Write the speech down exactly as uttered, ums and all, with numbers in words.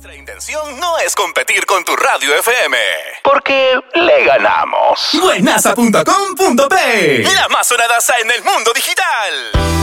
Nuestra intención no es competir con tu radio F M, porque le ganamos. Buenaza punto com punto pe, la más sonadaza en el mundo digital.